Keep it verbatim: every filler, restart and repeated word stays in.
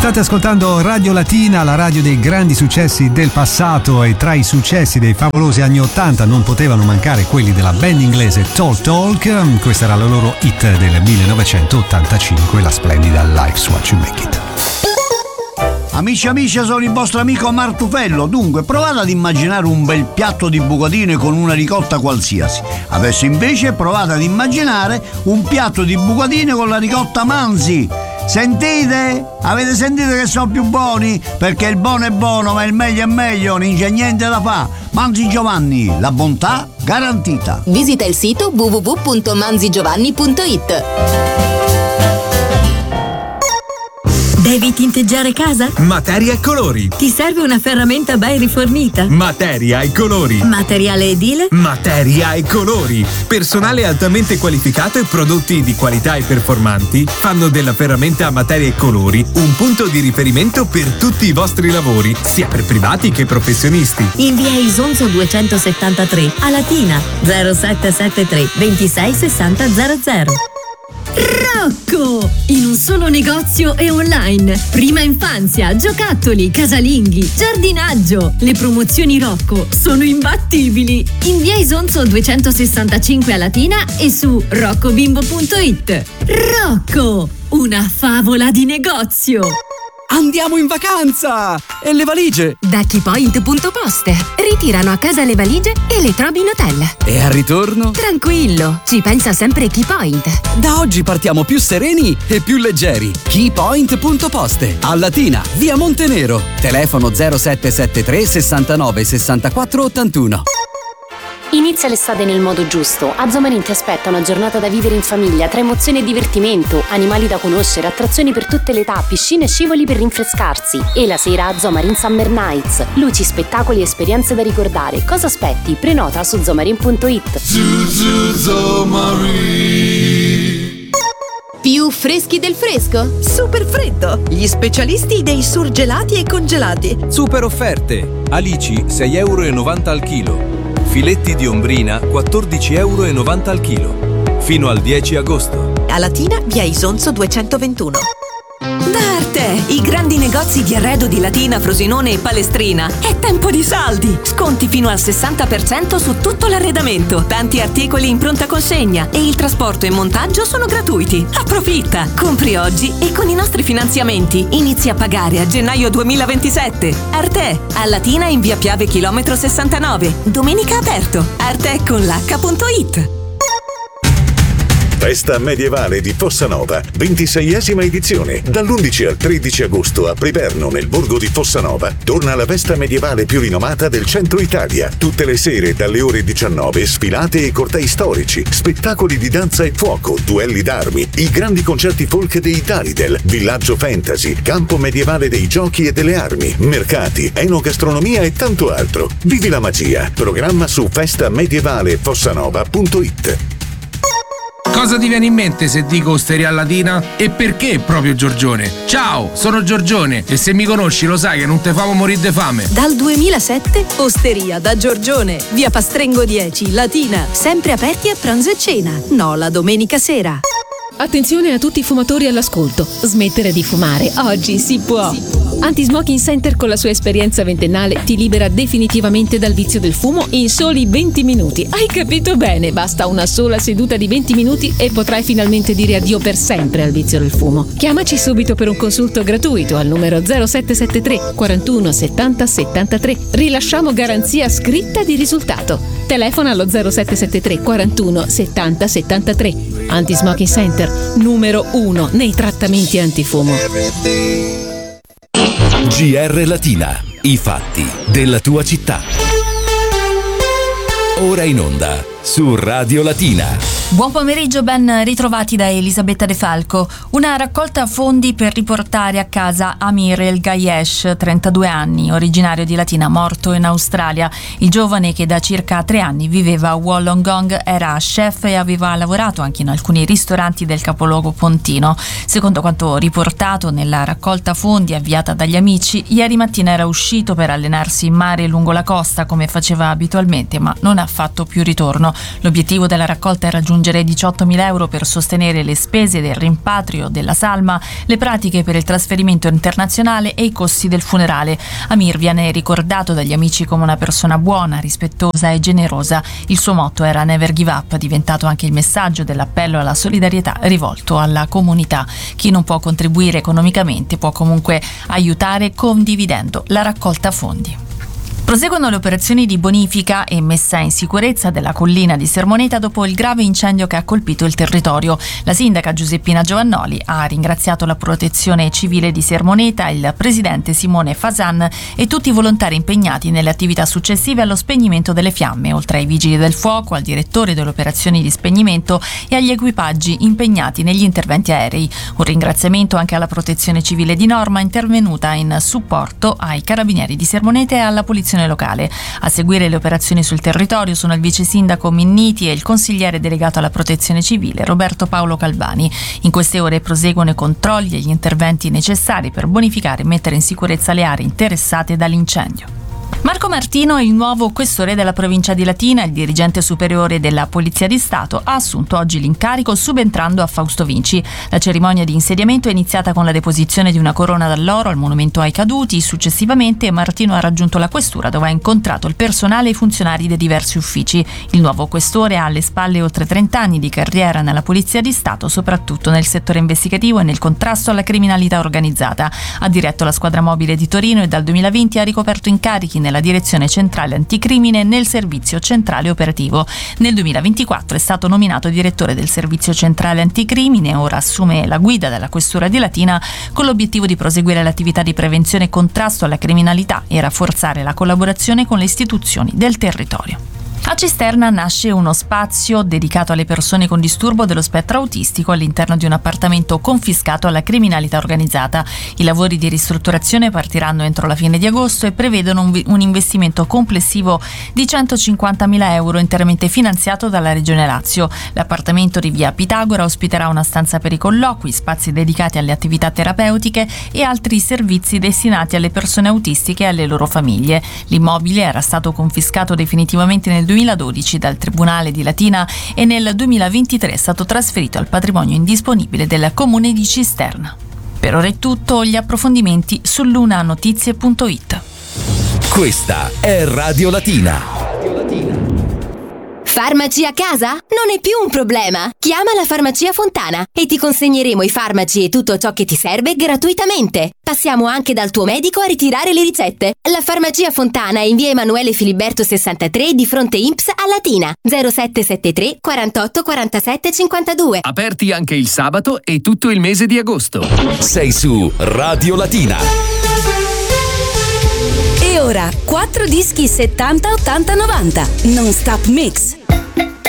State ascoltando Radio Latina, la radio dei grandi successi del passato, e tra i successi dei favolosi anni ottanta non potevano mancare quelli della band inglese Talk Talk. Questa era la loro hit del millenovecentottantacinque, la splendida Life's What You Make It. Amici amici, sono il vostro amico Martufello. Dunque, provate ad immaginare un bel piatto di bucatine con una ricotta qualsiasi. Adesso invece provate ad immaginare un piatto di bucatine con la ricotta Manzi. Sentite? Avete sentito che sono più buoni? Perché il buono è buono, ma il meglio è meglio, non c'è niente da fare. Manzi Giovanni, la bontà garantita. Visita il sito w w w punto manzigiovanni punto i t. Devi tinteggiare casa? Materia e colori. Ti serve una ferramenta ben rifornita? Materia e colori. Materiale edile? Materia e colori. Personale altamente qualificato e prodotti di qualità e performanti fanno della ferramenta a materia e colori un punto di riferimento per tutti i vostri lavori, sia per privati che professionisti. In via Isonzo duecentosettantatré a Latina zero sette sette tre ventisei sessanta zero zero. Rocco! In un solo negozio e online. Prima infanzia, giocattoli, casalinghi, giardinaggio. Le promozioni Rocco sono imbattibili. In via Isonzo duecentosessantacinque a Latina e su roccobimbo punto i t. Rocco! Una favola di negozio. Andiamo in vacanza! E le valigie? Da Keypoint punto poste. Ritirano a casa le valigie e le trovi in hotel. E al ritorno? Tranquillo, ci pensa sempre Keypoint. Da oggi partiamo più sereni e più leggeri. Keypoint punto poste. A Latina, via Montenero. Telefono zero sette sette tre sessantanove sessantaquattro ottantuno. Inizia l'estate nel modo giusto. A Zomarin ti aspetta una giornata da vivere in famiglia, tra emozione e divertimento, animali da conoscere, attrazioni per tutte le età, piscine e scivoli per rinfrescarsi. E la sera a Zomarin Summer Nights. Luci, spettacoli e esperienze da ricordare. Cosa aspetti? Prenota su zomarin punto i t. Più freschi del fresco? Super freddo! Gli specialisti dei surgelati e congelati. Super offerte. Alici sei euro e novanta al chilo. Filetti di ombrina quattordici euro e novanta al chilo. Fino al dieci agosto. A Latina, via Isonzo duecentoventuno. Da Arte, i grandi negozi di arredo di Latina, Frosinone e Palestrina. È tempo di saldi! Sconti fino al sessanta per cento su tutto l'arredamento. Tanti articoli in pronta consegna e il trasporto e montaggio sono gratuiti. Approfitta! Compri oggi e con i nostri finanziamenti inizi a pagare a gennaio duemilaventisette. Arte, a Latina in via Piave chilometro sessantanove. Domenica aperto. arte con l'h punto i t. Festa medievale di Fossanova, ventiseiesima edizione. Dall'undici al tredici agosto a Priverno, nel borgo di Fossanova, torna la festa medievale più rinomata del centro Italia. Tutte le sere dalle ore diciannove, sfilate e cortei storici, spettacoli di danza e fuoco, duelli d'armi, i grandi concerti folk dei Dalidel, villaggio fantasy, campo medievale dei giochi e delle armi, mercati, enogastronomia e tanto altro. Vivi la magia. Programma su festa medievale fossanova punto i t. Cosa ti viene in mente se dico Osteria Latina? E perché proprio Giorgione? Ciao, sono Giorgione e se mi conosci lo sai che non te famo morire de fame. Dal duemilasette, Osteria da Giorgione, via Pastrengo dieci, Latina. Sempre aperti a pranzo e cena, no la domenica sera. Attenzione a tutti i fumatori all'ascolto. Smettere di fumare, oggi si può. Anti-Smoking Center con la sua esperienza ventennale ti libera definitivamente dal vizio del fumo in soli venti minuti. Hai capito bene? Basta una sola seduta di venti minuti e potrai finalmente dire addio per sempre al vizio del fumo. Chiamaci subito per un consulto gratuito al numero zero sette sette tre quarantuno settanta settantatré. Rilasciamo garanzia scritta di risultato. Telefona allo zero sette sette tre quarantuno settanta settantatré. Anti-Smoking Center, numero uno nei trattamenti antifumo. G R Latina, i fatti della tua città. Ora in onda su Radio Latina. Buon pomeriggio, ben ritrovati da Elisabetta De Falco. Una raccolta fondi per riportare a casa Amir El Gayesh, trentadue anni, originario di Latina, morto in Australia. Il giovane, che da circa tre anni viveva a Wollongong, era chef e aveva lavorato anche in alcuni ristoranti del capoluogo pontino. Secondo quanto riportato nella raccolta fondi avviata dagli amici, ieri mattina era uscito per allenarsi in mare lungo la costa come faceva abitualmente, ma non ha fatto più ritorno. L'obiettivo della raccolta è raggiungere aggiungere diciottomila euro per sostenere le spese del rimpatrio della salma, le pratiche per il trasferimento internazionale e i costi del funerale. Amir viene ricordato dagli amici come una persona buona, rispettosa e generosa. Il suo motto era Never Give Up, diventato anche il messaggio dell'appello alla solidarietà rivolto alla comunità. Chi non può contribuire economicamente può comunque aiutare condividendo la raccolta fondi. Proseguono le operazioni di bonifica e messa in sicurezza della collina di Sermoneta dopo il grave incendio che ha colpito il territorio. La sindaca Giuseppina Giovannoli ha ringraziato la Protezione Civile di Sermoneta, il presidente Simone Fasan e tutti i volontari impegnati nelle attività successive allo spegnimento delle fiamme, oltre ai vigili del fuoco, al direttore delle operazioni di spegnimento e agli equipaggi impegnati negli interventi aerei. Un ringraziamento anche alla Protezione Civile di Norma, intervenuta in supporto ai carabinieri di Sermoneta e alla polizia locale. A seguire le operazioni sul territorio sono il vice sindaco Minniti e il consigliere delegato alla protezione civile Roberto Paolo Calvani. In queste ore proseguono i controlli e gli interventi necessari per bonificare e mettere in sicurezza le aree interessate dall'incendio. Marco Martino è il nuovo questore della provincia di Latina. Il dirigente superiore della Polizia di Stato ha assunto oggi l'incarico subentrando a Fausto Vinci. La cerimonia di insediamento è iniziata con la deposizione di una corona d'alloro al monumento ai caduti. Successivamente Martino ha raggiunto la questura, dove ha incontrato il personale e i funzionari dei diversi uffici. Il nuovo questore ha alle spalle oltre trenta anni di carriera nella Polizia di Stato, soprattutto nel settore investigativo e nel contrasto alla criminalità organizzata. Ha diretto la squadra mobile di Torino e dal duemilaventi ha ricoperto incarichi nella Direzione Centrale Anticrimine e nel Servizio Centrale Operativo. Nel duemilaventiquattro è stato nominato direttore del Servizio Centrale Anticrimine, ora assume la guida della Questura di Latina con l'obiettivo di proseguire l'attività di prevenzione e contrasto alla criminalità e rafforzare la collaborazione con le istituzioni del territorio. A Cisterna nasce uno spazio dedicato alle persone con disturbo dello spettro autistico all'interno di un appartamento confiscato alla criminalità organizzata. I lavori di ristrutturazione partiranno entro la fine di agosto e prevedono un, un investimento complessivo di centocinquantamila euro interamente finanziato dalla Regione Lazio. L'appartamento di via Pitagora ospiterà una stanza per i colloqui, spazi dedicati alle attività terapeutiche e altri servizi destinati alle persone autistiche e alle loro famiglie. L'immobile era stato confiscato definitivamente nel duemiladodici dal Tribunale di Latina e nel duemilaventitré è stato trasferito al patrimonio indisponibile del Comune di Cisterna. Per ora è tutto, gli approfondimenti su lunanotizie punto it. Questa è Radio Latina. Farmaci a casa? Non è più un problema. Chiama la Farmacia Fontana e ti consegneremo i farmaci e tutto ciò che ti serve gratuitamente. Passiamo anche dal tuo medico a ritirare le ricette. La Farmacia Fontana è in via Emanuele Filiberto sessantatré di fronte I N P S a Latina. zero sette sette tre quarantotto quarantasette cinquantadue. Aperti anche il sabato e tutto il mese di agosto. Sei su Radio Latina. E ora quattro dischi settanta ottanta novanta Non Stop Mix.